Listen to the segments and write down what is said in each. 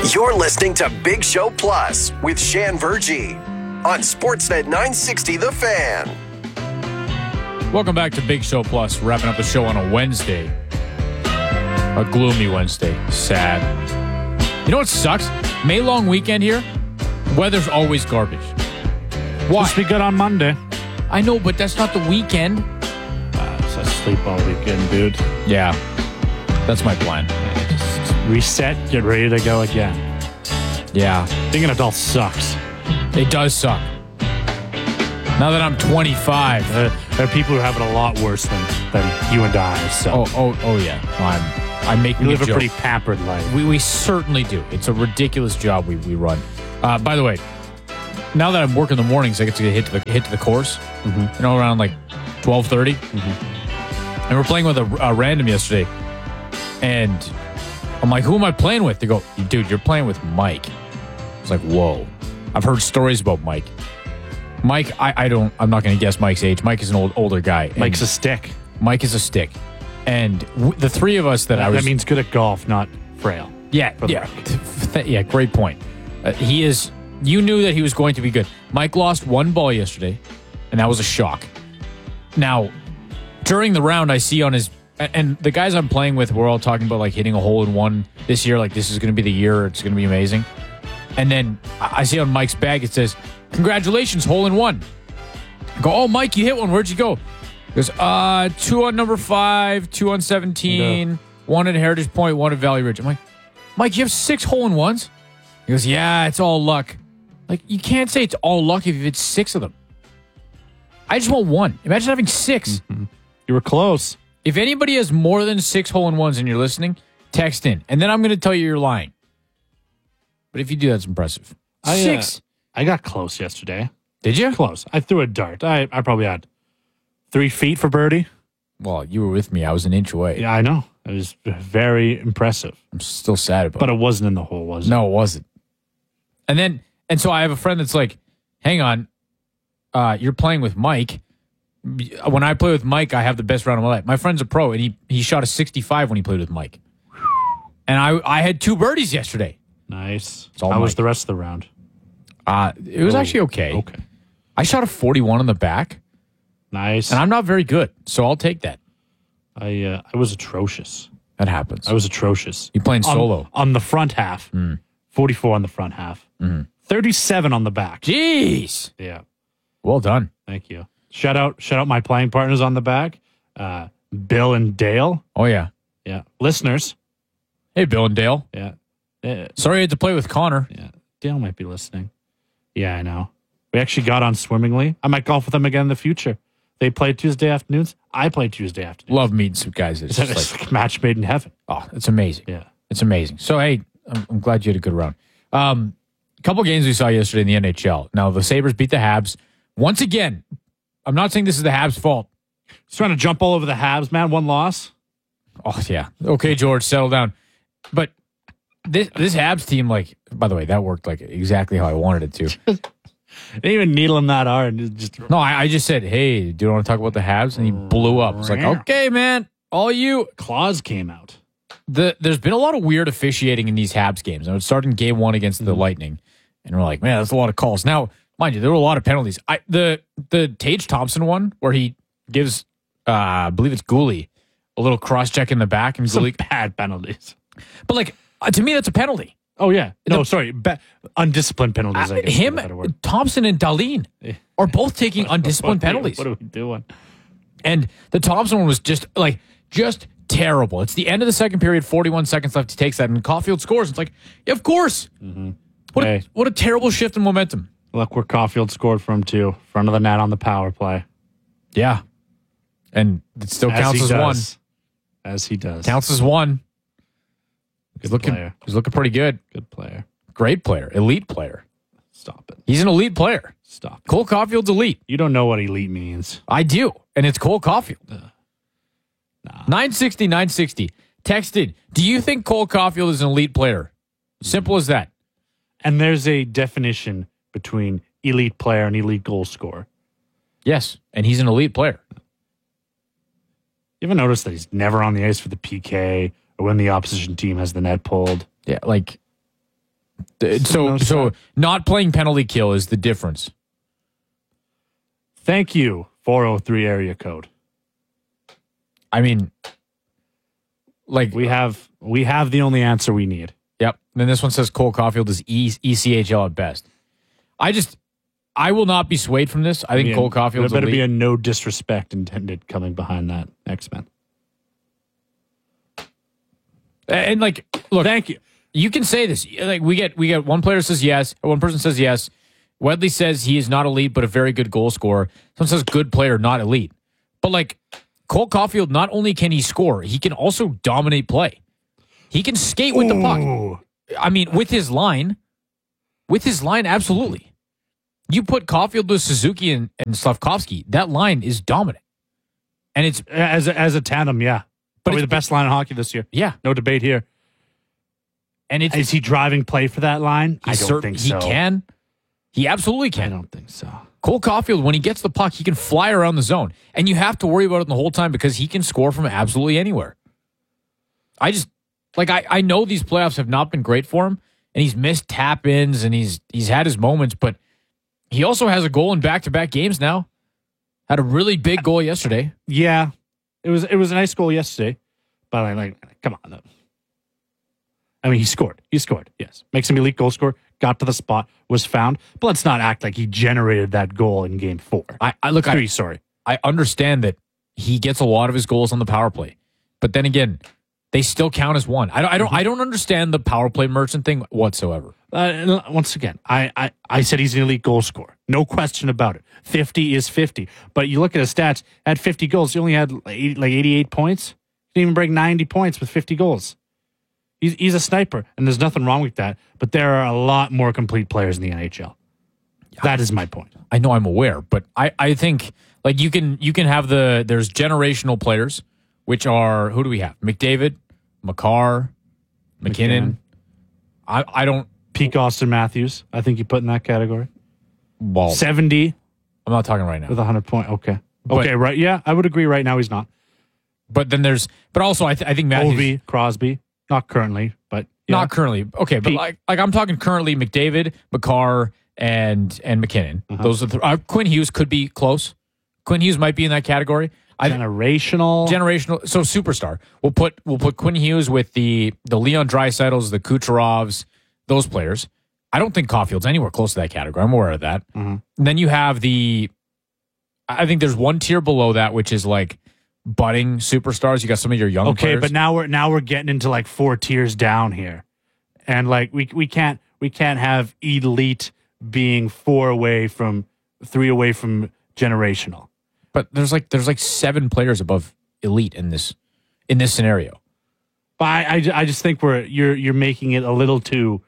You're listening to Big Show Plus with Shan Vergey on Sportsnet 960 The Fan. Welcome back to Big Show Plus, wrapping up the show on a Wednesday. A gloomy Wednesday. Sad. You know what sucks? May long weekend here. Weather's always garbage. Why? Supposed to be good on Monday. I know, but that's not the weekend. It's a sleep all weekend, dude. Yeah, that's my plan. Just reset, get ready to go again. Yeah, Being an adult sucks. it does suck. Now that I'm 25. There are people who have it a lot worse than you and I. So Oh yeah. I'm making we live a joke. pretty pampered life. We certainly do. It's a ridiculous job we run. By the way, now that I'm working the mornings, I get to hit to the course. Mm-hmm. Around like 12:30. And we're playing with a random yesterday, and I'm like, "Who am I playing with?" They go, "Dude, you're playing with Mike." I was like, "Whoa!" I've heard stories about Mike. Mike, I'm not going to guess Mike's age. Mike is an older guy. Mike's a stick. Mike is a stick, and the three of us that means good at golf, not frail. Yeah. Great point. He is. You knew that he was going to be good. Mike lost one ball yesterday, and that was a shock. Now, during the round, I see on his and the guys I'm playing with, we're all talking about like hitting a hole in one this year. Like this is going to be the year. It's going to be amazing. And then I see on Mike's bag it says, "Congratulations, hole in one." I go, "Oh, Mike, you hit one. Where'd you go?" He goes, 2 on number 5, 2 on 17, 1 at Heritage Point, 1 at Valley Ridge." I'm like, "Mike, you have 6 hole in ones?" He goes, "Yeah, it's all luck." Like, you can't say it's all luck if it's 6 of them. I just want 1. Imagine having 6. Mm-hmm. You were close. If anybody has more than 6 hole in ones and you're listening, text in. And then I'm going to tell you you're lying. But if you do, that's impressive. 6. I got close yesterday. Did you? Close. I threw a dart. I probably had 3 feet for birdie. Well, you were with me. I was an inch away. Yeah, I know. It was very impressive. I'm still sad about it. But it wasn't in the hole, was it? No, it wasn't. And so I have a friend that's like, "Hang on, you're playing with Mike. When I play with Mike, I have the best round of my life." My friend's a pro, and he shot a 65 when he played with Mike. And I had 2 birdies yesterday. Nice. all How was Mike. the rest of the round? It was actually okay. Okay. I shot a 41 on the back, Nice. and I'm not very good, so I'll take that. I was atrocious. That happens. I was atrocious. You playing solo? On the front half. 44 on the front half. 37 on the back. Jeez. Yeah. Well done. Thank you. Shout out my playing partners on the back. Bill and Dale. Oh, yeah. Yeah. Listeners. Hey, Bill and Dale. Yeah. Sorry I had to play with Connor. Yeah. Dale might be listening. Yeah, I know. We actually got on swimmingly. I might golf with them again in the future. They play Tuesday afternoons. I play Tuesday afternoons. Love meeting some guys. It's just It's like, like a match made in heaven. oh, it's amazing. Yeah. It's amazing. So, hey, I'm glad you had a good round. A couple games we saw yesterday in the NHL. Now, the Sabres beat the Habs. Once again, I'm not saying this is the Habs' fault. He's trying to jump all over the Habs, man. 1 loss. Oh, yeah. Okay, George, settle down. But this Habs team, like, by the way, that worked like exactly how I wanted it to. They didn't even needle him that hard. Just No, I just said, hey, do you want to talk about the Habs? And he blew up. It's like, okay, man, all you. claws came out. There's been a lot of weird officiating in these Habs games. It started in game 1 against the Lightning. And we're like, man, that's a lot of calls. Now, mind you, there were a lot of penalties. The Tage Thompson one where he gives, I believe it's Gooley, a little cross-check in the back. And Some Gooley, bad penalties. but, like, to me, that's a penalty. Oh, yeah. No, sorry. Undisciplined penalties, I guess. Him, is a better word. Thompson, and Dahlin are both taking undisciplined penalties. What are we doing? And the Thompson one was just terrible. It's the end of the second period, 41 seconds left. He takes that, and Caulfield scores. It's like, yeah, of course. Hey. What a terrible shift in momentum. Look where Caulfield scored from, too. Front of the net on the power play. Yeah. And it still counts as one. As he does. Counts as one. He's player. looking pretty good. Good player. Great player. Elite player. Stop it. He's an elite player. Stop it. Cole Caulfield's elite. You don't know what elite means. I do. And it's Cole Caulfield. 960. Texted, do you think Cole Caulfield is an elite player? Simple as that. And there's a definition between elite player and elite goal scorer. Yes. And he's an elite player. You ever notice that he's never on the ice for the PK or when the opposition team has the net pulled? Yeah, like, So not playing penalty kill is the difference. Thank you, 403 area code. I mean, like we have the only answer we need. Yep. And then this one says Cole Caulfield is ECHL at best. I will not be swayed from this. I think Cole Caulfield's there better elite. be a no disrespect intended coming behind that X-Men. And like, look, thank you. You can say this. Like we get one player says yes, or one person says yes. Wedley says he is not elite, but a very good goal scorer. Someone says good player, not elite. But like Cole Caulfield, not only can he score, he can also dominate play. He can skate with the puck. I mean, with his line, absolutely. You put Caulfield with Suzuki and Slavkovsky, that line is dominant. And it's as a tandem, yeah. But Probably the best line in hockey this year. Yeah. No debate here. And is he driving play for that line? I don't think so. He can. He absolutely can. I don't think so. Cole Caulfield, when he gets the puck, he can fly around the zone. And you have to worry about it the whole time because he can score from absolutely anywhere. I know these playoffs have not been great for him, and he's missed tap-ins, and he's had his moments, but he also has a goal in back-to-back games now. Had a really big goal yesterday. Yeah. It was a nice goal yesterday, but come on. I mean, he scored. Yes. Makes him elite goal scorer, got to the spot, was found, but let's not act like he generated that goal in game 4. I understand that he gets a lot of his goals on the power play, but then again, they still count as one. I don't understand the power play merchant thing whatsoever. Once again, I said he's an elite goal scorer. No question about it. 50 is 50. But you look at his stats, at 50 goals, he only had like 88 points. He didn't even break 90 points with 50 goals. He's a sniper, and there's nothing wrong with that. But there are a lot more complete players in the NHL. That is my point. I know, I'm aware, but I think like you can have there's generational players, which are, who do we have? McDavid, Makar, McKinnon. I don't... Peak Austin Matthews, I think you put in that category. Well, 70. I'm not talking right now. With 100 points. Okay. Okay, right. Yeah, I would agree right now he's not. But then but also I think Matthews... Ovi, Crosby. Not currently, but... Yeah. Not currently. Okay, but like I'm talking currently McDavid, Makar, and McKinnon. Uh-huh. Those are Quinn Hughes could be close. Quinn Hughes might be in that category. Generational, so superstar. We'll put Quinn Hughes with the Leon Draisaitl's, the Kucherovs, those players. I don't think Caulfield's anywhere close to that category. I'm aware of that. Mm-hmm. And then you have I think there's one tier below that, which is like budding superstars. You got some of your young players. Okay, but now we're getting into like 4 tiers down here, and like we can't have elite being 3 away from generational. But there's like 7 players above elite in this scenario. But I just think you're making it a little too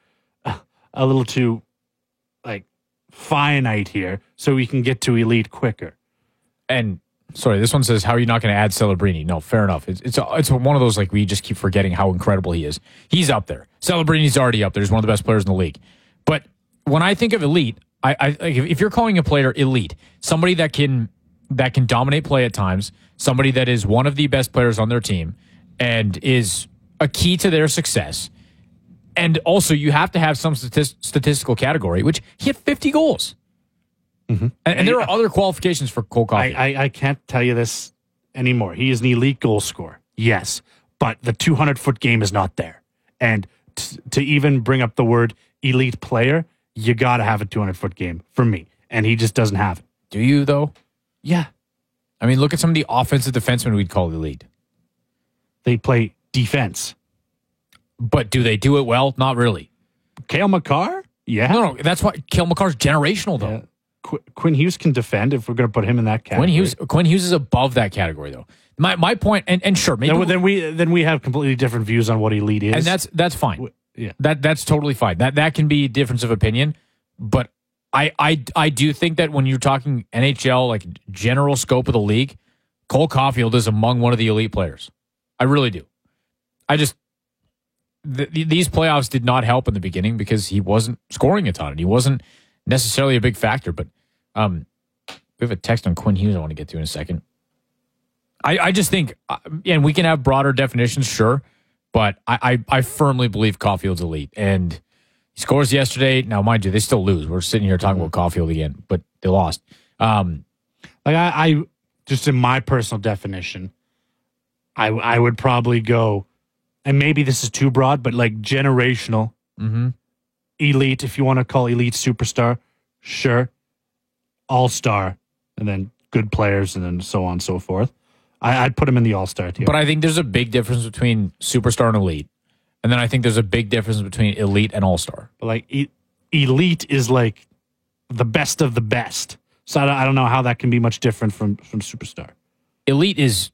like finite here, so we can get to elite quicker. And sorry, this one says, "How are you not going to add Celebrini?" No, fair enough. It's one of those like we just keep forgetting how incredible he is. He's up there. Celebrini's already up there. He's one of the best players in the league. But when I think of elite, if you're calling a player elite, somebody that can dominate play at times, somebody that is one of the best players on their team and is a key to their success. And also you have to have some statistical category, which he had 50 goals. Mm-hmm. And there are other qualifications for Cole Caulfield. I can't tell you this anymore. He is an elite goal scorer. Yes, but the 200-foot game is not there. And to even bring up the word elite player, you got to have a 200-foot game for me. And he just doesn't have it. Do you, though? Yeah. I mean, look at some of the offensive defensemen we'd call elite. They play defense. But do they do it well? Not really. Cale Makar? Yeah. No, that's why Cale Makar's generational, though. Yeah. Quinn Hughes can defend if we're going to put him in that category. Quinn Hughes is above that category, though. My point, and sure, maybe then we have completely different views on what elite is, and that's fine. Yeah, that's totally fine. That can be a difference of opinion, but I do think that when you're talking NHL, like general scope of the league, Cole Caulfield is among one of the elite players. I really do. These playoffs did not help in the beginning because he wasn't scoring a ton and he wasn't necessarily a big factor. But we have a text on Quinn Hughes I want to get to in a second. I just think, and we can have broader definitions, sure, but I firmly believe Caulfield's elite. And He scores yesterday. Now, mind you, they still lose. We're sitting here talking about Caulfield again, but they lost. I just in my personal definition, I would probably go, and maybe this is too broad, but like generational, elite, if you want to call elite superstar, sure, all-star, and then good players, and then so on and so forth. I'd put him in the all-star tier. But I think there's a big difference between superstar and elite. And then I think there's a big difference between elite and all-star. But like elite is like the best of the best. So I don't know how that can be much different from superstar. Elite is,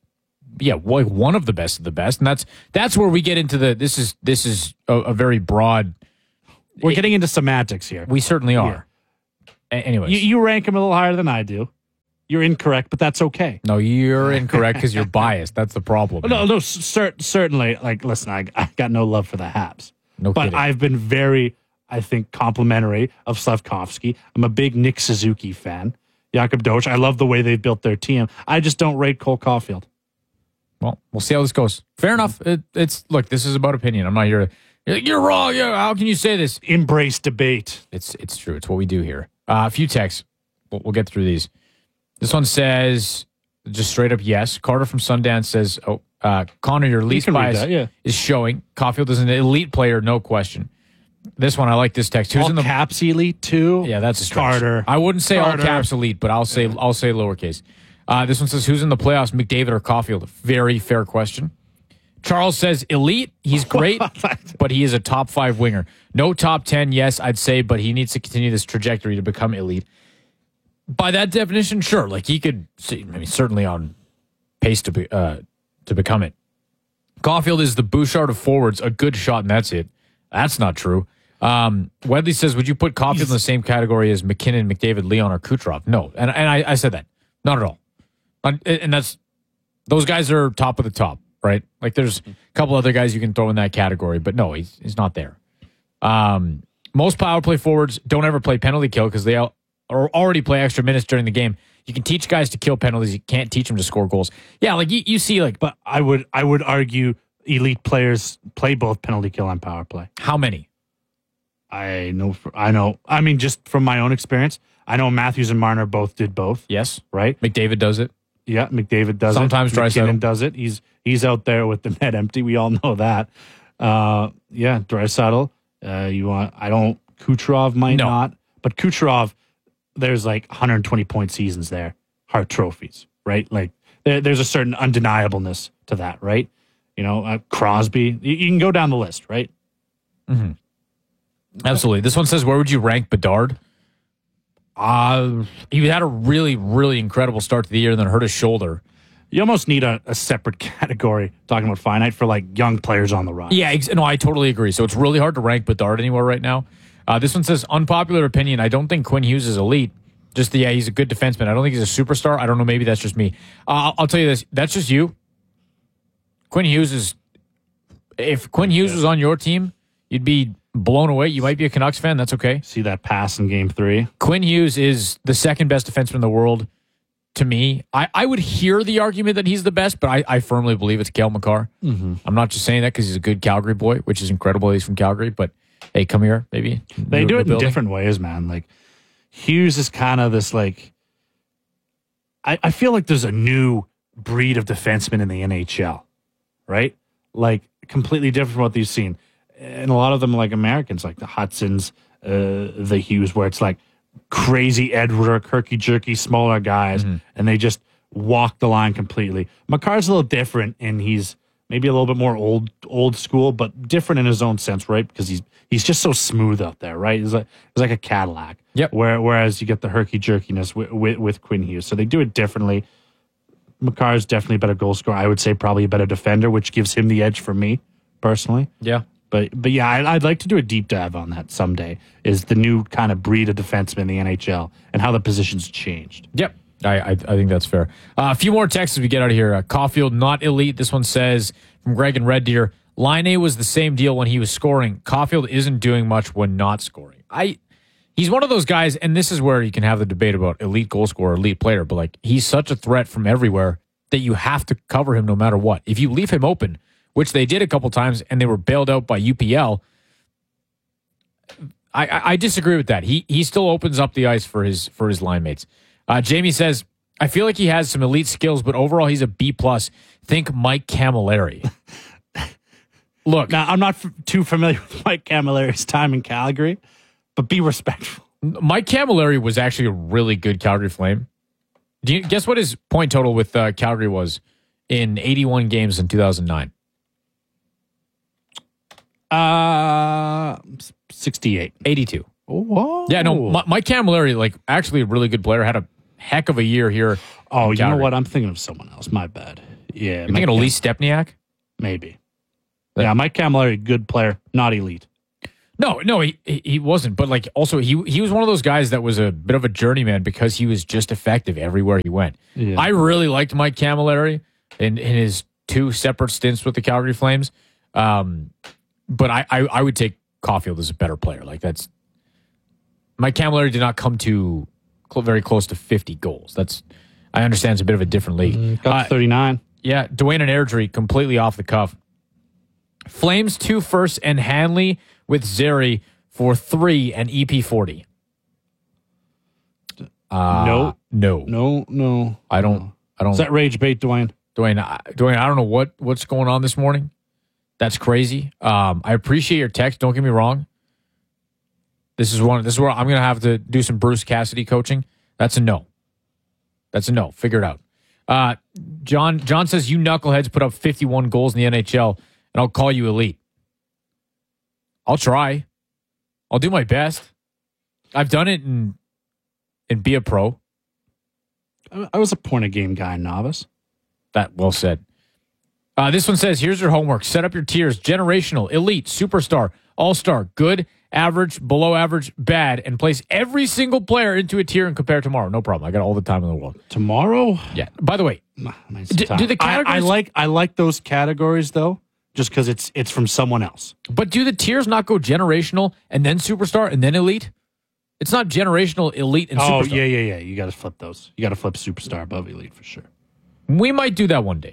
one of the best, and that's where we get into this is a very broad. We're getting into semantics here. We certainly are. Anyways, you rank him a little higher than I do. You're incorrect, but that's okay. No, you're incorrect because you're biased. That's the problem. No, certainly. Like, listen, I got no love for the Habs. No but kidding. I've been very, I think, complimentary of Slafkovsky. I'm a big Nick Suzuki fan. Jakob Dosch. I love the way they've built their team. I just don't rate Cole Caulfield. Well, we'll see how this goes. Fair enough. Look, this is about opinion. I'm not here. You're wrong. Yeah, how can you say this? Embrace debate. It's true. It's what we do here. A few texts. We'll get through these. This one says, just straight up yes. Carter from Sundance says, Connor, your least bias is showing. Caulfield is an elite player, no question. This one, I like this text. Who's in the caps elite too? Yeah, that's a stretch. Carter. I wouldn't say all caps elite, but I'll say lowercase. This one says, who's in the playoffs, McDavid or Caulfield? Very fair question. Charles says, elite, he's great, but he is a top 5 winger. No top 10, yes, I'd say, but he needs to continue this trajectory to become elite. By that definition, sure. Like he could, certainly on pace to become it. Caulfield is the Bouchard of forwards, a good shot, and that's it. That's not true. Wedley says, would you put Caulfield in the same category as McKinnon, McDavid, Leon, or Kucherov? No, and I said that. Not at all. And those guys are top of the top, right? Like there's a couple other guys you can throw in that category, but no, he's not there. Most power play forwards don't ever play penalty kill because they or already play extra minutes during the game. You can teach guys to kill penalties. You can't teach them to score goals. Yeah, like you see, like, but I would argue elite players play both penalty kill and power play. How many? I know. I mean, just from my own experience, I know Matthews and Marner both did both. Yes, right. McDavid does it. Yeah, McDavid does Sometimes it. Sometimes Draisaitl does it. He's out there with the net empty. We all know that. Yeah, Draisaitl. Kucherov might not, but Kucherov. There's like 120 point seasons there, Hart trophies, right? Like there's a certain undeniableness to that, right? Crosby. You can go down the list, right? Mm-hmm. Absolutely. This one says, where would you rank Bedard? He had a really, really incredible start to the year and then hurt his shoulder. You almost need a separate category, talking about finite, for like young players on the rise. Yeah, no, I totally agree. So it's really hard to rank Bedard anywhere right now. This one says, unpopular opinion, I don't think Quinn Hughes is elite. Just he's a good defenseman. I don't think he's a superstar. I don't know, maybe that's just me. I'll tell you this, that's just you. Quinn Hughes is, if Quinn Hughes was on your team, you'd be blown away. You might be a Canucks fan, that's okay. See that pass in Game 3? Quinn Hughes is the second best defenseman in the world to me. I would hear the argument that he's the best, but I firmly believe it's Cale Makar. Mm-hmm. I'm not just saying that because he's a good Calgary boy, which is incredible. He's from Calgary, but hey, come here, baby. They do it in different ways, man. Like Hughes is kind of this like, I feel like there's a new breed of defensemen in the NHL, right? Like completely different from what you've seen. And a lot of them like Americans, like the Hudsons, the Hughes, where it's like crazy Edward, herky-jerky, smaller guys, and they just walk the line completely. Makar's a little different, and he's maybe a little bit more old school, but different in his own sense, right? Because he's just so smooth out there, right? He's like a Cadillac. Yep. Whereas you get the herky-jerkiness with Quinn Hughes. So they do it differently. Makar's definitely a better goal scorer. I would say probably a better defender, which gives him the edge for me, personally. Yeah. But yeah, I'd like to do a deep dive on that someday, is the new kind of breed of defenseman in the NHL and how the position's changed. Yep. I think that's fair. A few more texts as we get out of here. Caulfield, not elite. This one says, from Greg and Red Deer, Laine was the same deal when he was scoring. Caulfield isn't doing much when not scoring. He's one of those guys, and this is where you can have the debate about elite goal scorer, elite player, but like he's such a threat from everywhere that you have to cover him no matter what. If you leave him open, which they did a couple times, and they were bailed out by UPL, I disagree with that. He still opens up the ice for his line mates. Jamie says, I feel like he has some elite skills, but overall he's a B+. Think Mike Camilleri. Look, now I'm not too familiar with Mike Camilleri's time in Calgary, but be respectful. Mike Camilleri was actually a really good Calgary Flame. Do you guess what his point total with Calgary was in 81 games in 2009? 68. 82. Oh, whoa. Yeah, no, Mike Camilleri, like, actually a really good player, had a heck of a year here. Oh, you know what? I'm thinking of someone else. My bad. Yeah. You're thinking of Lee Stepniak? Maybe. Yeah, Mike Camilleri, good player, not elite. No, he wasn't. But, like, also, he was one of those guys that was a bit of a journeyman because he was just effective everywhere he went. Yeah. I really liked Mike Camilleri in his 2 separate stints with the Calgary Flames. But I would take Caulfield as a better player. Like, that's... Mike Camilleri did not come to very close to 50 goals. I understand it's a bit of a different league. Got 39. Yeah, Dwayne and Airdrie completely off the cuff. Flames 2 first and Hanley with Zeri for 3 and EP 40. No. I don't. Is that rage bait, Dwayne? Dwayne, I don't know what's going on this morning. That's crazy. I appreciate your text. Don't get me wrong. This is where I'm going to have to do some Bruce Cassidy coaching. That's a no. Figure it out. John says, you knuckleheads put up 51 goals in the NHL, and I'll call you elite. I'll try. I'll do my best. I've done it and be a pro. I was a point-a-game guy in novice. That well said. This one says, here's your homework. Set up your tiers. Generational, elite, superstar, all-star, good, average, below average, bad, and place every single player into a tier and compare tomorrow. No problem. I got all the time in the world. Tomorrow? Yeah. By the way, do the categories... I like those categories, though, just because it's from someone else. But do the tiers not go generational and then superstar and then elite? It's not generational, elite, and superstar. Oh, yeah. You got to flip those. You got to flip superstar above elite for sure. We might do that one day.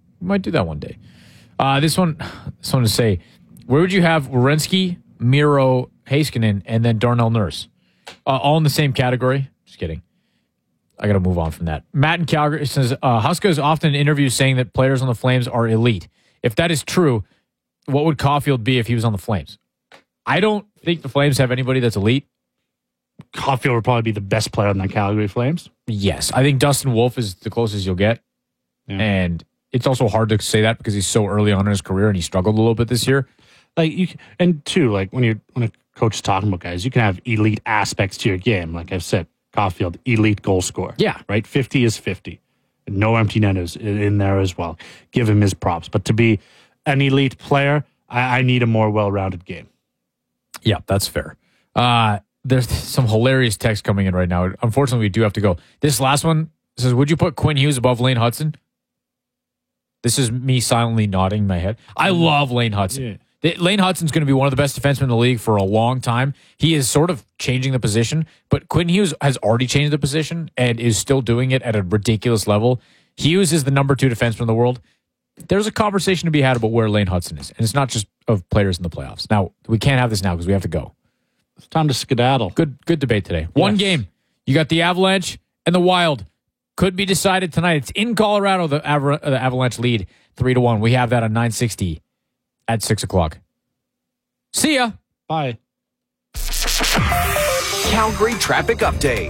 This one to say, where would you have Werenski, Miro, Heiskanen, and then Darnell Nurse? All in the same category? Just kidding. I got to move on from that. Matt in Calgary says, Huska is often in interviews saying that players on the Flames are elite. If that is true, what would Caulfield be if he was on the Flames? I don't think the Flames have anybody that's elite. Caulfield would probably be the best player on the Calgary Flames. Yes. I think Dustin Wolf is the closest you'll get. Yeah. And it's also hard to say that because he's so early on in his career and he struggled a little bit this year. When a coach is talking about guys, you can have elite aspects to your game. Like I've said, Caulfield, elite goal scorer. Yeah. Right? 50 is 50. No empty net is in there as well. Give him his props. But to be an elite player, I need a more well-rounded game. Yeah, that's fair. There's some hilarious text coming in right now. Unfortunately, we do have to go. This last one says, would you put Quinn Hughes above Lane Hudson? This is me silently nodding my head. I love Lane Hudson. Yeah. Lane Hudson's going to be one of the best defensemen in the league for a long time. He is sort of changing the position, but Quinn Hughes has already changed the position and is still doing it at a ridiculous level. Hughes is the number 2 defenseman in the world. There's a conversation to be had about where Lane Hudson is, and it's not just of players in the playoffs. Now, we can't have this now because we have to go. It's time to skedaddle. Good debate today. Yes. One game. You got the Avalanche and the Wild. Could be decided tonight. It's in Colorado. The Avalanche lead 3-1. We have that on 960 at 6 o'clock. See ya. Bye. Calgary traffic update.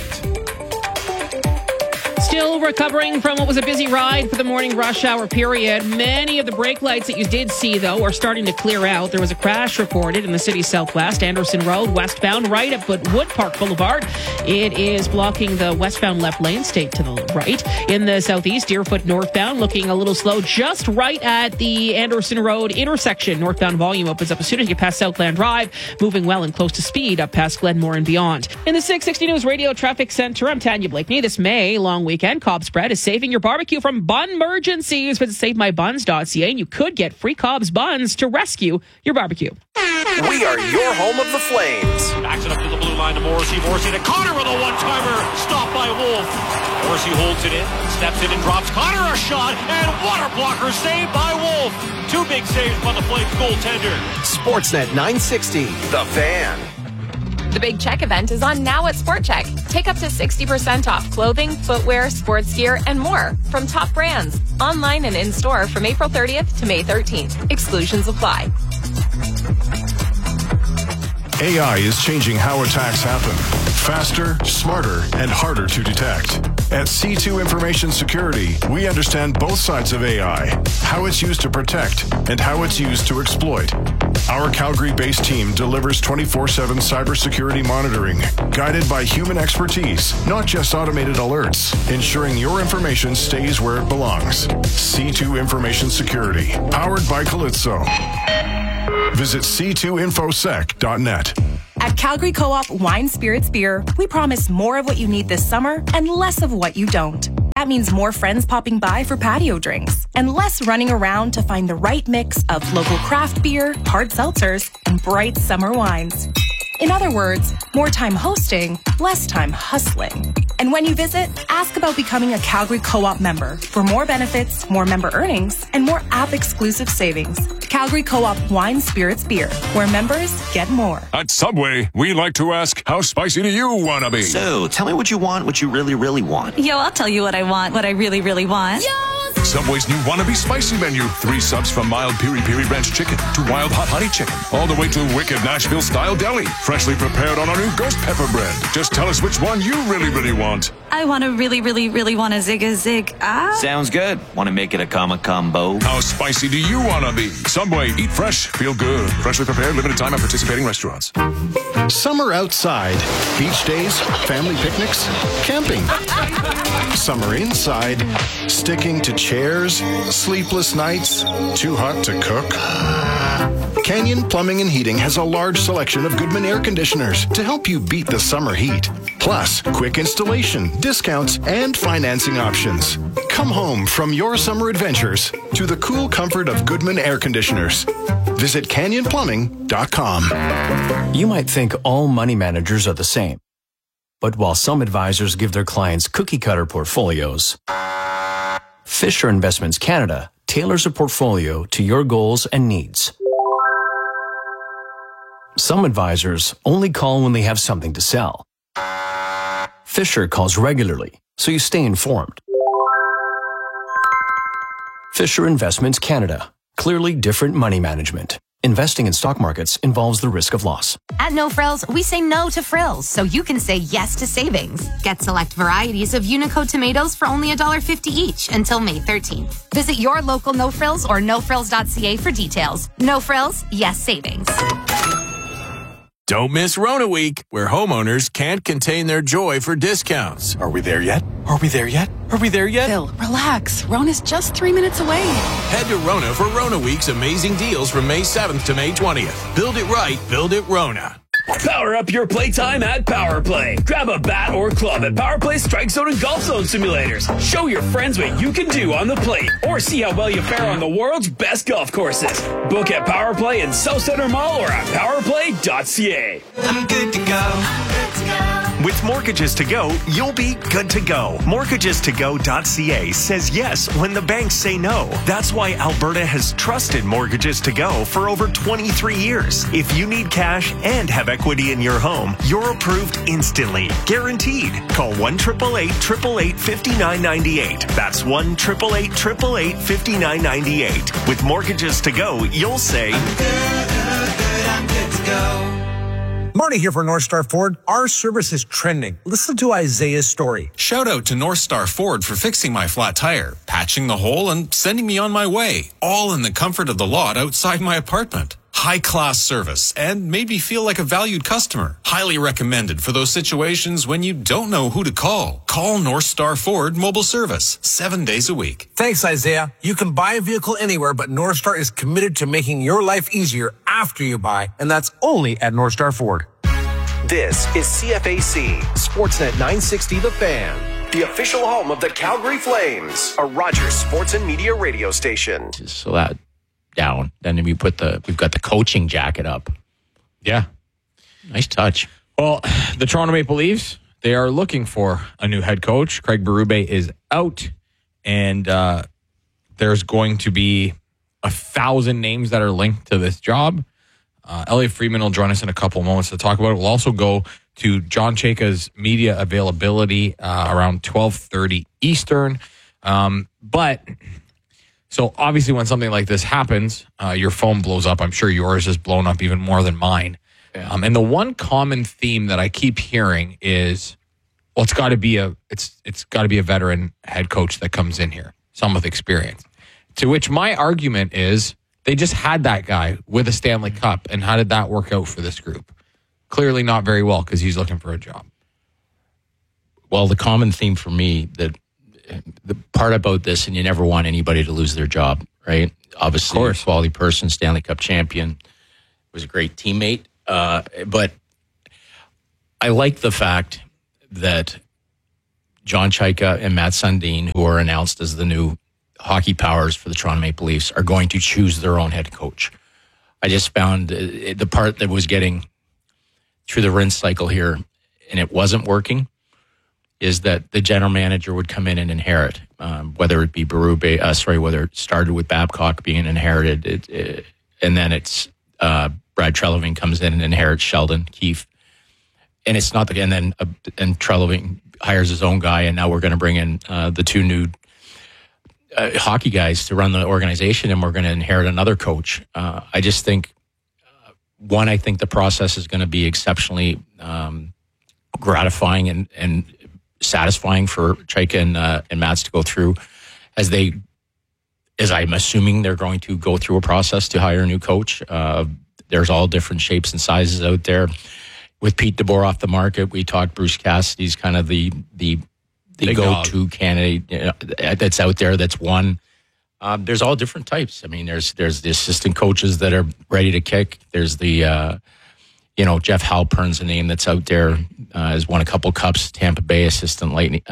Still recovering from what was a busy ride for the morning rush hour period. Many of the brake lights that you did see, though, are starting to clear out. There was a crash reported in the city's southwest, Anderson Road, westbound, right up at Wood Park Boulevard. It is blocking the westbound left lane, stay to the right. In the southeast, Deerfoot northbound, looking a little slow just right at the Anderson Road intersection. Northbound volume opens up as soon as you get past Southland Drive, moving well and close to speed up past Glenmore and beyond. In the 660 News Radio Traffic Center, I'm Tanya Blakeney. This May long weekend, Cobb's Bread is saving your barbecue from Bunmergencies. Visit SaveMyBuns.ca and you could get free Cobb's Buns to rescue your barbecue. We are your home of the Flames. Backs it up to the blue line to Morrissey. Morrissey to Connor with a one-timer. Stopped by Wolf. Morrissey holds it in, steps in and drops Connor a shot, and water blocker saved by Wolf. 2 big saves by the Flames goaltender. Sportsnet 960, The Fan. The Big Check event is on now at Sport Check. Take up to 60% off clothing, footwear, sports gear, and more from top brands. Online and in-store from April 30th to May 13th. Exclusions apply. AI is changing how attacks happen. Faster, smarter, and harder to detect. At C2 Information Security, we understand both sides of AI, how it's used to protect and how it's used to exploit. Our Calgary-based team delivers 24/7 cybersecurity monitoring, guided by human expertise, not just automated alerts, ensuring your information stays where it belongs. C2 Information Security, powered by Calypso. Visit c2infosec.net. At Calgary Co-op Wine Spirits Beer, we promise more of what you need this summer and less of what you don't. That means more friends popping by for patio drinks and less running around to find the right mix of local craft beer, hard seltzers, and bright summer wines. In other words, more time hosting, less time hustling. And when you visit, ask about becoming a Calgary Co-op member for more benefits, more member earnings, and more app-exclusive savings. Calgary Co-op Wine Spirits Beer, where members get more. At Subway, we like to ask, how spicy do you want to be? So, tell me what you want, what you really, really want. Yo, I'll tell you what I want, what I really, really want. Yo! Subway's new Wannabe Spicy menu. 3 subs from mild piri-piri ranch chicken to wild hot honey chicken, all the way to wicked Nashville-style deli. Freshly prepared on our new ghost pepper bread. Just tell us which one you really, really want. I want to really, really, really want a zig. Sounds good. Want to make it a combo? How spicy do you want to be? Subway, eat fresh, feel good. Freshly prepared, limited time at participating restaurants. Summer outside. Beach days, family picnics, camping. Summer inside. Sticking to chairs, sleepless nights, too hot to cook. Canyon Plumbing and Heating has a large selection of Goodman air conditioners to help you beat the summer heat. Plus, quick installation, discounts, and financing options. Come home from your summer adventures to the cool comfort of Goodman air conditioners. Visit canyonplumbing.com. You might think all money managers are the same. But while some advisors give their clients cookie-cutter portfolios, Fisher Investments Canada tailors a portfolio to your goals and needs. Some advisors only call when they have something to sell. Fisher calls regularly, so you stay informed. Fisher Investments Canada. Clearly different money management. Investing in stock markets involves the risk of loss. At No Frills, we say no to frills, so you can say yes to savings. Get select varieties of Unico tomatoes for only $1.50 each until May 13th. Visit your local No Frills or nofrills.ca for details. No Frills, yes savings. Don't miss Rona Week, where homeowners can't contain their joy for discounts. Are we there yet? Are we there yet? Are we there yet? Phil, relax. Rona's just 3 minutes away. Head to Rona for Rona Week's amazing deals from May 7th to May 20th. Build it right, build it Rona. Power up your playtime at Power Play. Grab a bat or club at Power Play Strike Zone and Golf Zone simulators. Show your friends what you can do on the plate, or see how well you fare on the world's best golf courses. Book at Power Play in South Center Mall or at powerplay.ca. I'm good to go. With Mortgages to Go, you'll be good to go. Mortgagestogo.ca says yes when the banks say no. That's why Alberta has trusted Mortgages to Go for over 23 years. If you need cash and have equity in your home, you're approved instantly. Guaranteed. Call 1-888-888-5998. That's 1-888-888-5998. With Mortgages to Go, you'll say, I'm good to go. Marty here for North Star Ford. Our service is trending. Listen to Isaiah's story. Shout out to North Star Ford for fixing my flat tire, patching the hole, and sending me on my way. All in the comfort of the lot outside my apartment. High-class service and made me feel like a valued customer. Highly recommended for those situations when you don't know who to call. Call North Star Ford Mobile Service 7 days a week. Thanks, Isaiah. You can buy a vehicle anywhere, but North Star is committed to making your life easier after you buy, and that's only at North Star Ford. This is CFAC, Sportsnet 960 The Fan, the official home of the Calgary Flames, a Rogers Sports and Media radio station. So that down. Then we've got the coaching jacket up. Yeah. Nice touch. Well, the Toronto Maple Leafs, they are looking for a new head coach. Craig Berube is out, and there's going to be 1,000 names that are linked to this job. Elliot Friedman will join us in a couple moments to talk about it. We'll also go to John Chayka's media availability around 12:30 Eastern. So obviously when something like this happens, your phone blows up. I'm sure yours is blown up even more than mine. Yeah. And the one common theme that I keep hearing is, well, it's got to be a veteran head coach that comes in here, some with experience. To which my argument is, they just had that guy with a Stanley Cup, and how did that work out for this group? Clearly not very well, because he's looking for a job. Well, the common theme for me, that the part about this, and you never want anybody to lose their job, right? Obviously, a quality person, Stanley Cup champion, was a great teammate. But I like the fact that John Chayka and Matt Sundin, who are announced as the new hockey powers for the Toronto Maple Leafs, are going to choose their own head coach. I just found the part that was getting through the rinse cycle here, and it wasn't working, is that the general manager would come in and inherit, whether it be whether it started with Babcock being inherited, and then it's Brad Treliving comes in and inherits Sheldon Keefe, and it's not and Treliving hires his own guy, and now we're going to bring in the two new hockey guys to run the organization, and we're going to inherit another coach. I just think, I think the process is going to be exceptionally gratifying and satisfying for Chayka and Mats to go through, as I'm assuming they're going to go through a process to hire a new coach. There's all different shapes and sizes out there. With Pete DeBoer off the market, we talked Bruce Cassidy's kind of the go-to candidate that's out there. That's one. There's all different types. I mean, there's the assistant coaches that are ready to kick. There's the Jeff Halpern's a name that's out there. Has won a couple cups. Tampa Bay assistant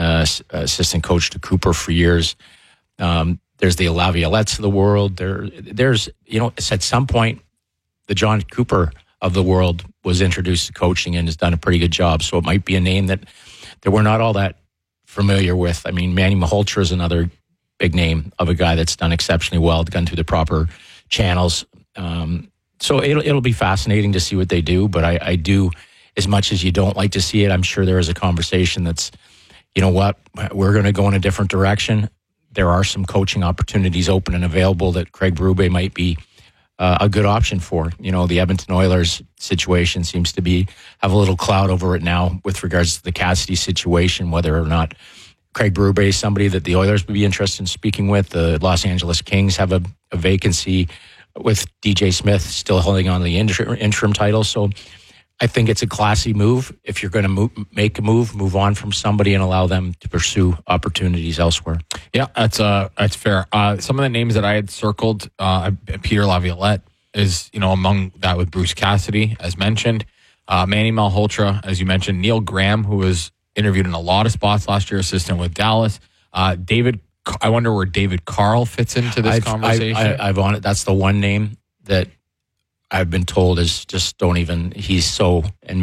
coach to Cooper for years. There's the Laviolettes of the world. There's at some point, the John Cooper of the world was introduced to coaching and has done a pretty good job. So it might be a name that we're not all that familiar with. I mean, Manny Malhotra is another big name of a guy that's done exceptionally well, gone through the proper channels. So it'll be fascinating to see what they do. But I do, as much as you don't like to see it, I'm sure there is a conversation that's, you know what, we're going to go in a different direction. There are some coaching opportunities open and available that Craig Berube might be a good option for. The Edmonton Oilers situation seems to have a little cloud over it now with regards to the Cassidy situation, whether or not Craig Berube is somebody that the Oilers would be interested in speaking with. The Los Angeles Kings have a vacancy with DJ Smith still holding on to the interim title. So I think it's a classy move. If you're going to make a move on from somebody and allow them to pursue opportunities elsewhere. Yeah, that's fair. Some of the names that I had circled, Peter Laviolette is among that, with Bruce Cassidy, as mentioned. Manny Malhotra, as you mentioned. Neil Graham, who was interviewed in a lot of spots last year, assistant with Dallas. David, I wonder where David Carl fits into this conversation. I've on it. That's the one name that I've been told is just he's so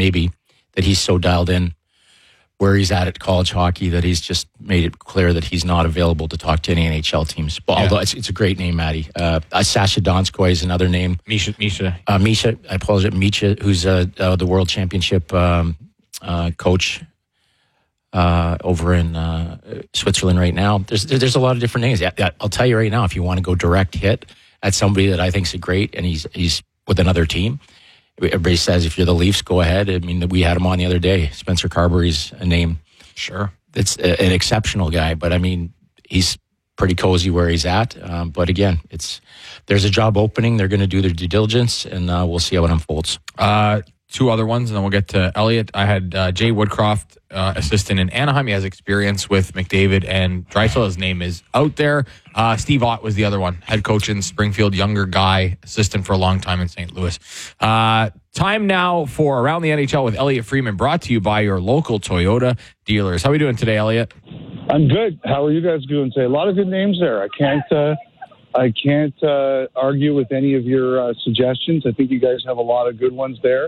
dialed in where he's at college hockey that he's just made it clear that he's not available to talk to any NHL teams. But although it's a great name, Matty. Sasha Donskoy is another name. Misha, I apologize. Misha, who's the World Championship coach over in Switzerland right now. There's a lot of different names. I'll tell you right now, if you want to go direct hit at somebody that I think is great, and he's with another team, everybody says if you're the Leafs, go ahead. I mean, we had him on the other day. Spencer Carberry's a name. Sure, it's an exceptional guy, but I mean, he's pretty cozy where he's at. But again, there's a job opening. They're going to do their due diligence, and we'll see how it unfolds. Two other ones, and then we'll get to Elliot. I had Jay Woodcroft, assistant in Anaheim. He has experience with McDavid and Draisaitl. His name is out there. Steve Ott was the other one. Head coach in Springfield, younger guy, assistant for a long time in St. Louis. Time now for Around the NHL with Elliot Friedman, brought to you by your local Toyota dealers. How are we doing today, Elliot? I'm good. How are you guys doing today? A lot of good names there. I can't argue with any of your suggestions. I think you guys have a lot of good ones there.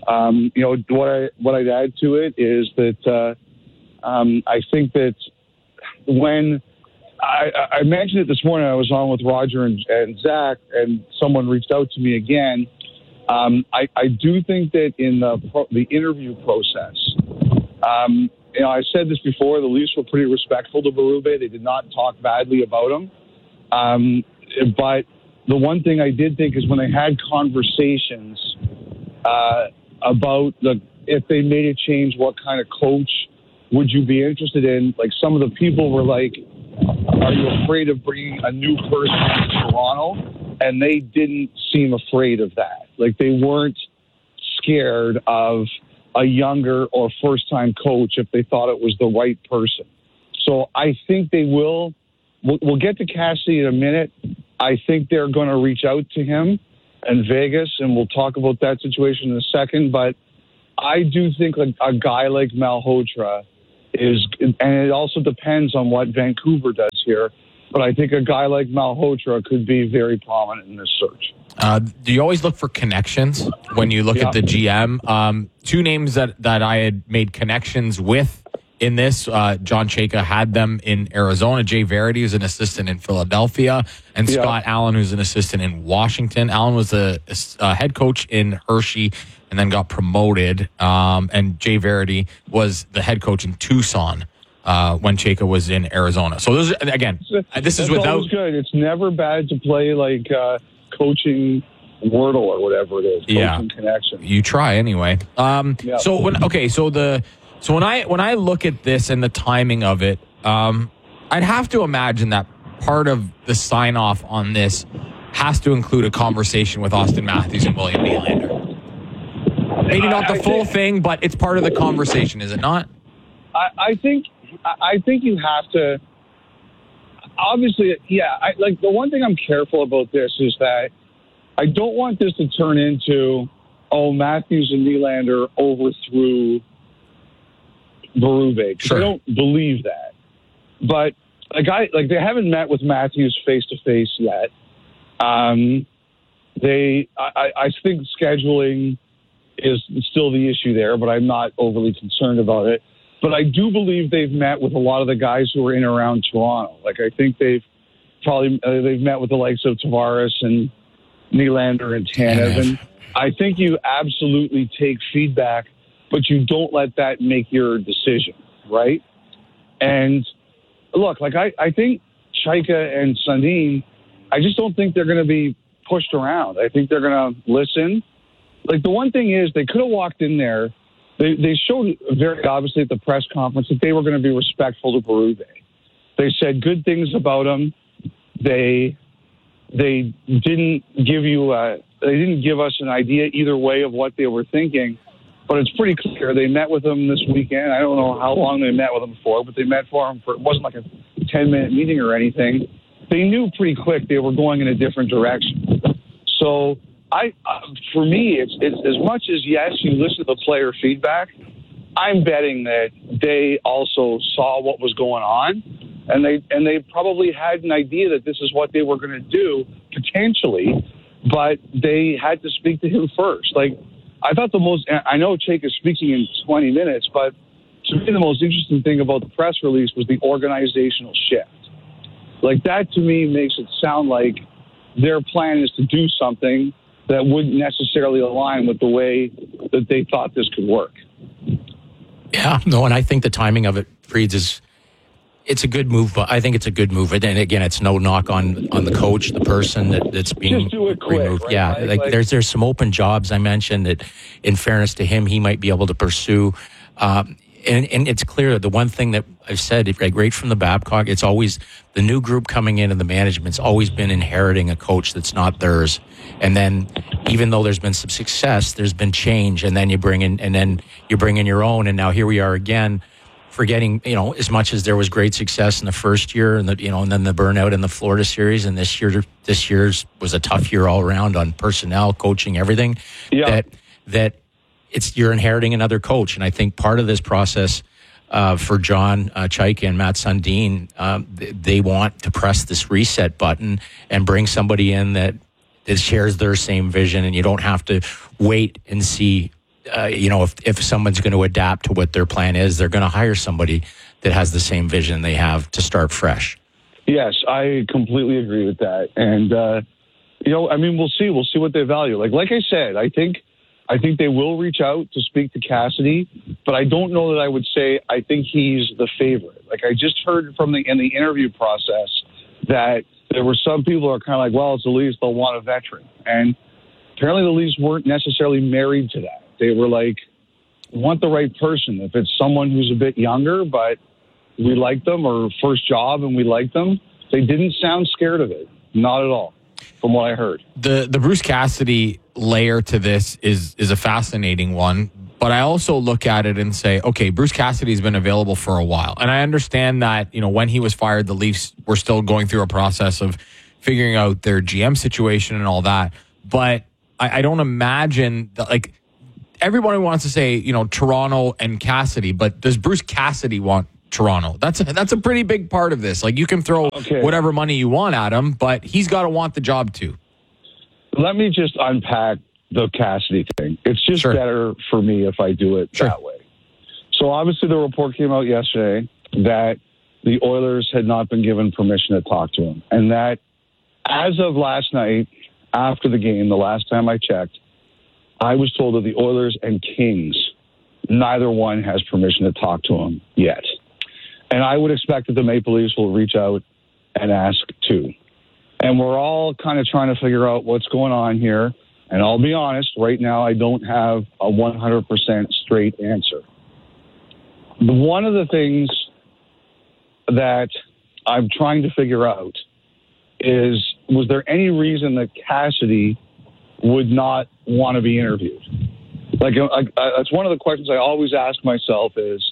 What I'd add to it is that I think that when I mentioned it this morning, I was on with Roger and Zach, and someone reached out to me again, I do think that in the interview process, I said this before, the Leafs were pretty respectful to Berube. They did not talk badly about him. But the one thing I did think is when they had conversations about if they made a change, what kind of coach would you be interested in? Like, some of the people were like, are you afraid of bringing a new person to Toronto? And they didn't seem afraid of that. Like, they weren't scared of a younger or first-time coach if they thought it was the right person. So I think they will. We'll get to Cassidy in a minute. I think they're going to reach out to him in Vegas, and we'll talk about that situation in a second. But I do think a guy like Malhotra is, and it also depends on what Vancouver does here, but I think a guy like Malhotra could be very prominent in this search. Do you always look for connections when you look at the GM? Two names that I had made connections with in this, John Chayka had them in Arizona. Jay Verity, who's an assistant in Philadelphia, and Scott Allen, who's an assistant in Washington. Allen was a head coach in Hershey and then got promoted. And Jay Verity was the head coach in Tucson when Chayka was in Arizona. So those, again, this is without. Always good. It's never bad to play like coaching Wordle or whatever it is. Coaching connection. You try anyway. So when I look at this and the timing of it, I'd have to imagine that part of the sign off on this has to include a conversation with Austin Matthews and William Nylander. Maybe not the full thing, but it's part of the conversation, is it not? I think you have to. Obviously, like the one thing I'm careful about this is that I don't want this to turn into, Matthews and Nylander overthrew Berube. Sure. I don't believe that. But they haven't met with Matthews face to face yet. I think scheduling is still the issue there, but I'm not overly concerned about it. But I do believe they've met with a lot of the guys who are in and around Toronto. Like, I think they've met with the likes of Tavares and Nylander and Tanev. And I think you absolutely take feedback, but you don't let that make your decision, right? And look, I think Chayka and Sundin, I just don't think they're going to be pushed around. I think they're going to listen. Like, the one thing is, they could have walked in there. They showed very obviously at the press conference that they were going to be respectful to Berube. They said good things about him. They didn't give us an idea either way of what they were thinking, but it's pretty clear. They met with him this weekend. I don't know how long they met with him for, but they met for him for, it wasn't like a 10-minute meeting or anything. They knew pretty quick they were going in a different direction. So for me, it's as much as, yes, you listen to the player feedback, I'm betting that they also saw what was going on, and they probably had an idea that this is what they were going to do, potentially, but they had to speak to him first. Like, I thought I know Chayka is speaking in 20 minutes, but to me the most interesting thing about the press release was the organizational shift. Like, that to me makes it sound like their plan is to do something that wouldn't necessarily align with the way that they thought this could work. Yeah, no, and I think the timing of it, Freeds, it's a good move, but I think it's a good move. And again, it's no knock on the coach, the person that's being just do it quick, removed. Right? Yeah, like there's some open jobs I mentioned that, in fairness to him, he might be able to pursue. And it's clear, the one thing that I've said, right from the Babcock, it's always the new group coming in and the management's always been inheriting a coach that's not theirs. And then even though there's been some success, there's been change. And then you bring in your own. And now here we are again, forgetting, as much as there was great success in the first year and and then the burnout in the Florida series. And this year's was a tough year all around on personnel, coaching, everything. Yeah. That you're inheriting another coach. And I think part of this process for John Chayka and Matt Sundin, they want to press this reset button and bring somebody in that shares their same vision, and you don't have to wait and see, if someone's going to adapt to what their plan is. They're going to hire somebody that has the same vision they have to start fresh. Yes, I completely agree with that. And, I mean, we'll see. We'll see what they value. Like I said, I think they will reach out to speak to Cassidy, but I don't know that I would say I think he's the favorite. Like, I just heard in the interview process that there were some people who are kind of like, well, it's the Leafs, they'll want a veteran. And apparently the Leafs weren't necessarily married to that. They were like, want the right person. If it's someone who's a bit younger, but we like them, or first job and we like them, they didn't sound scared of it. Not at all, from what I heard. The Bruce Cassidy layer to this is a fascinating one, but I also look at it and say, okay, Bruce Cassidy's been available for a while. And I understand that, when he was fired, the Leafs were still going through a process of figuring out their GM situation and all that. But I don't imagine that, like, everybody wants to say, Toronto and Cassidy, but does Bruce Cassidy want Toronto? That's a pretty big part of this. Like, you can throw whatever money you want at him, but he's got to want the job too. Let me just unpack the Cassidy thing. It's just better for me if I do it that way. So obviously the report came out yesterday that the Oilers had not been given permission to talk to him, and that as of last night after the game, the last time I checked, I was told that the Oilers and Kings, neither one has permission to talk to him yet. And I would expect that the Maple Leafs will reach out and ask too. And we're all kind of trying to figure out what's going on here. And I'll be honest, right now I don't have a 100% straight answer. One of the things that I'm trying to figure out is, was there any reason that Cassidy would not want to be interviewed? Like, that's one of the questions I always ask myself is,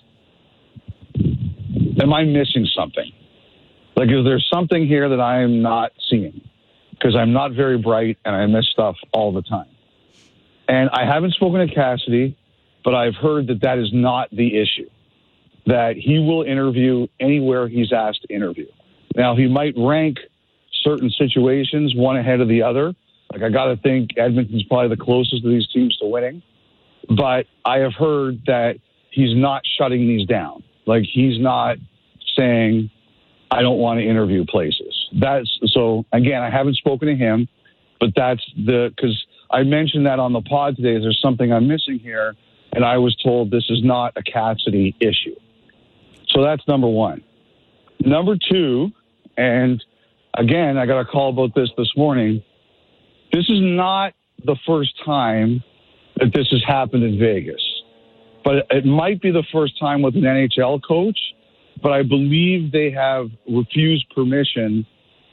am I missing something? Like, is there something here that I am not seeing? Because I'm not very bright and I miss stuff all the time. And I haven't spoken to Cassidy, but I've heard that that is not the issue, that he will interview anywhere he's asked to interview. Now, he might rank certain situations one ahead of the other. Like, I got to think Edmonton's probably the closest of these teams to winning. But I have heard that he's not shutting these down. Like, he's not saying, I don't want to interview places. So again, I haven't spoken to him, but because I mentioned that on the pod today, there's something I'm missing here, and I was told this is not a Cassidy issue. So that's number one. Number two, and again, I got a call about this morning. This is not the first time that this has happened in Vegas, but it might be the first time with an NHL coach. But I believe they have refused permission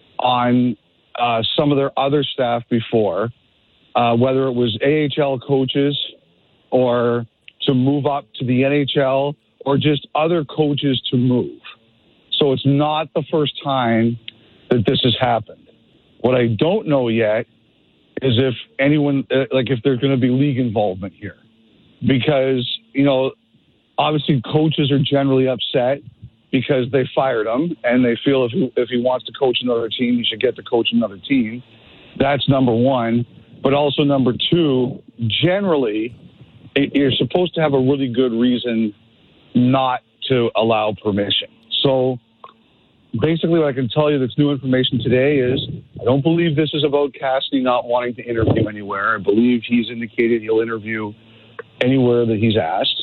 on some of their other staff before, whether it was AHL coaches or to move up to the NHL or just other coaches to move. So it's not the first time that this has happened. What I don't know yet is if anyone, if there's going to be league involvement here. Because, obviously coaches are generally upset because they fired him and they feel if he wants to coach another team, he should get to coach another team. That's number one. But also number two, generally, you're supposed to have a really good reason not to allow permission. So basically what I can tell you that's new information today is I don't believe this is about Cassidy not wanting to interview anywhere. I believe he's indicated he'll interview anywhere that he's asked.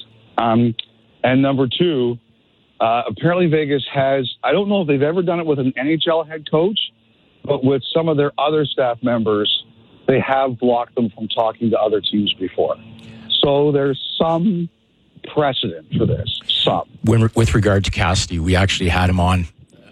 And number two, apparently Vegas has, I don't know if they've ever done it with an NHL head coach, but with some of their other staff members, they have blocked them from talking to other teams before. So there's some precedent for this, some. With regard to Cassidy, we actually had him on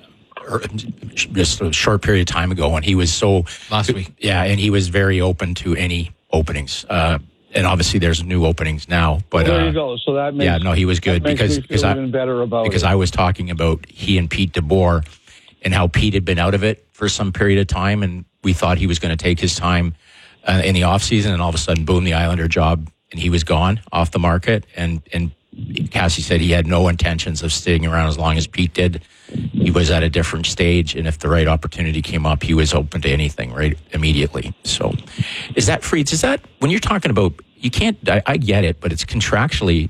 just a short period of time ago, and he was last week. Yeah, and he was very open to any openings. And obviously, there's new openings now. But there you go. So that makes he was good because even better about because I was talking about he and Pete DeBoer and how Pete had been out of it for some period of time, and we thought he was going to take his time in the offseason, and all of a sudden, boom, the Islander job, and he was gone off the market. And Cassie said he had no intentions of staying around as long as Pete did. He was at a different stage, and if the right opportunity came up, he was open to anything right immediately. So is that, Freeds, is that, when you're talking about, you can't, I get it, but it's contractually,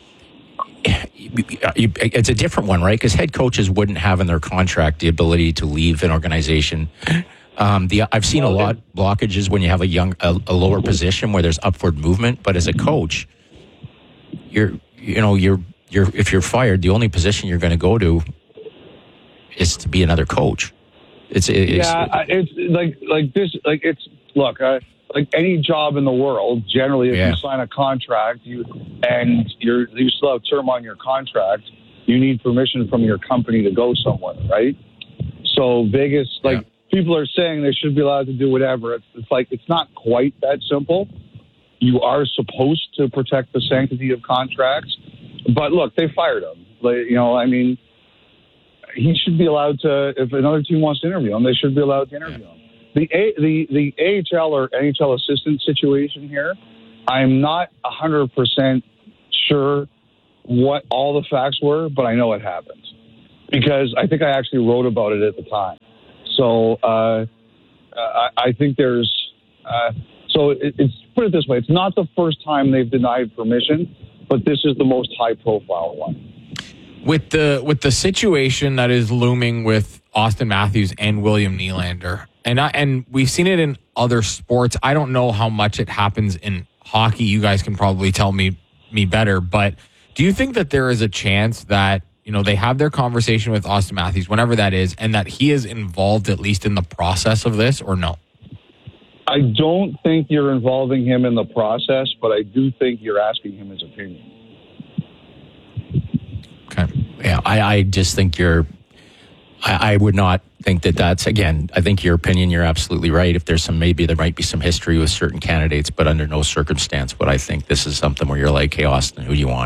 it's a different one, right? Because head coaches wouldn't have in their contract the ability to leave an organization I've seen a lot blockages when you have a lower position where there's upward movement. But as a coach, if you're fired, the only position you're going to go to is to be another coach. It's like any job in the world. Generally, if you sign a contract, you still have term on your contract, you need permission from your company to go somewhere, right? So Vegas, people are saying they should be allowed to do whatever. It's not quite that simple. You are supposed to protect the sanctity of contracts, but look, they fired him. He should be allowed to. If another team wants to interview him, they should be allowed to interview him. The AHL or NHL assistant situation here, I'm not 100% sure what all the facts were, but I know it happened because I think I actually wrote about it at the time. So I think there's it's put it this way: it's not the first time they've denied permission, but this is the most high-profile one. With the situation that is looming with Austin Matthews and William Nylander, and we've seen it in other sports. I don't know how much it happens in hockey. You guys can probably tell me better. But do you think that there is a chance that they have their conversation with Austin Matthews, whenever that is, and that he is involved at least in the process of this, or no? I don't think you're involving him in the process, but I do think you're asking him his opinion. Okay. Yeah, I just think I would not think that's, again, I think your opinion, you're absolutely right. If there's there might be some history with certain candidates, but under no circumstance would I think this is something where you're like, hey, Austin, who do you want?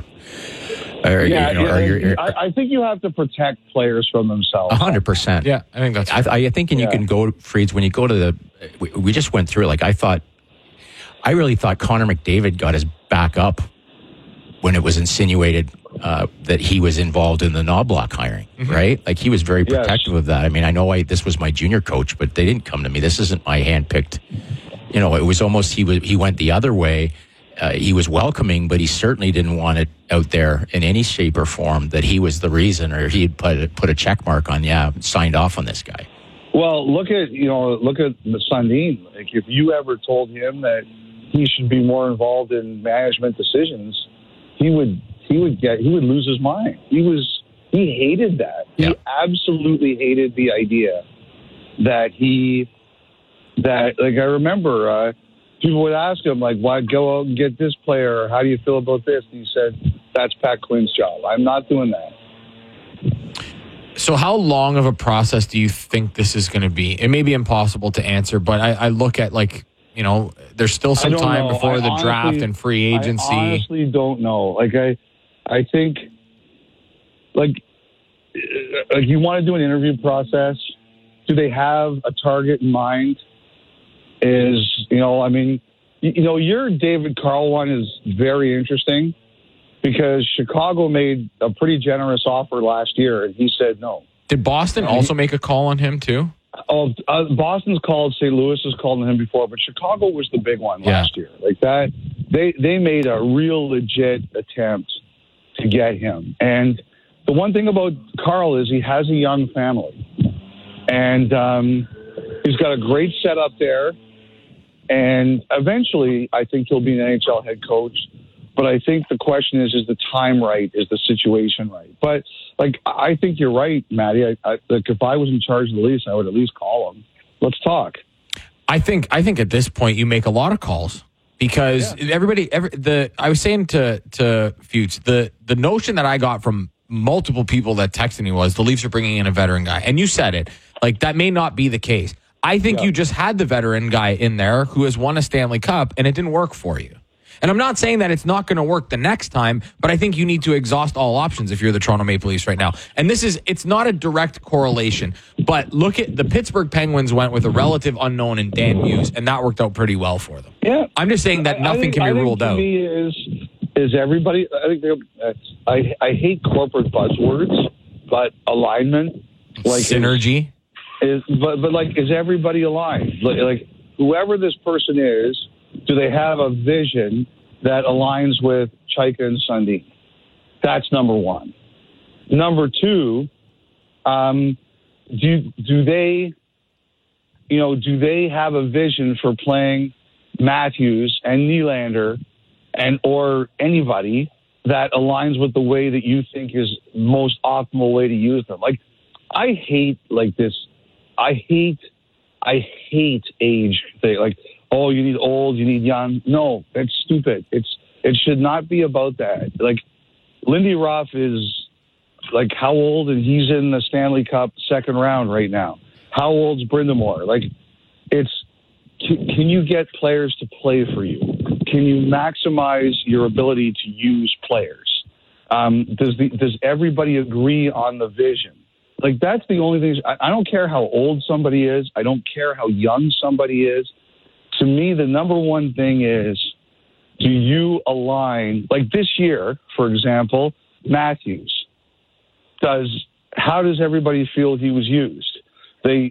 I think you have to protect players from themselves. 100%. Yeah, I think that's fair. I think, you can go, Freeds, when you go to we just went through it. I really thought Connor McDavid got his back up when it was insinuated that he was involved in the Knobloch hiring, right? Like, he was very protective of that. I mean, I know this was my junior coach, but they didn't come to me. This isn't my handpicked. It was almost he went the other way. He was welcoming, but he certainly didn't want it out there in any shape or form that he was the reason, or he had put a check mark on, signed off on this guy. Well, look at Sundin. Like, if you ever told him that he should be more involved in management decisions, he would lose his mind. He hated that. He absolutely hated the idea that I remember people would ask him, like, why go out and get this player? Or how do you feel about this? And he said, that's Pat Quinn's job. I'm not doing that. So how long of a process do you think this is going to be? It may be impossible to answer, but I look at, there's still some time before the draft and free agency. I honestly don't know. I think, you want to do an interview process. Do they have a target in mind? Your David Carl one is very interesting because Chicago made a pretty generous offer last year, and he said no. Did Boston also make a call on him too? Boston's called, St. Louis has called on him before, but Chicago was the big one last year. Like that, they made a real legit attempt to get him. And the one thing about Carl is he has a young family, and he's got a great setup there. And eventually, I think he'll be an NHL head coach. But I think the question is the time right? Is the situation right? But, I think you're right, Matty. If I was in charge of the Leafs, I would at least call him. Let's talk. I think at this point, you make a lot of calls because I was saying to Fuchs, the notion that I got from multiple people that texted me was the Leafs are bringing in a veteran guy. And you said it. That may not be the case. I think you just had the veteran guy in there who has won a Stanley Cup, and it didn't work for you. And I'm not saying that it's not going to work the next time, but I think you need to exhaust all options if you're the Toronto Maple Leafs right now. And it's not a direct correlation, but look at the Pittsburgh Penguins went with a relative unknown in Dan Hughes, and that worked out pretty well for them. Yeah. I'm just saying that nothing can be ruled out. Me is everybody, I hate corporate buzzwords, but alignment. Synergy. Is everybody aligned? Whoever this person is, do they have a vision that aligns with Chaika and Sundin? That's number one. Number two, do they do they have a vision for playing Matthews and Nylander or anybody that aligns with the way that you think is most optimal way to use them? Like, I hate this. I hate age thing. Like, oh, you need old, you need young. No, that's stupid. It should not be about that. Like, Lindy Ruff is like how old, and he's in the Stanley Cup second round right now. How old's Brind'Amour? Like, can you get players to play for you? Can you maximize your ability to use players? Does everybody agree on the vision? Like, that's the only thing. I don't care how old somebody is. I don't care how young somebody is. To me, the number one thing is, do you align? Like this year, for example, Matthews. How does everybody feel he was used? They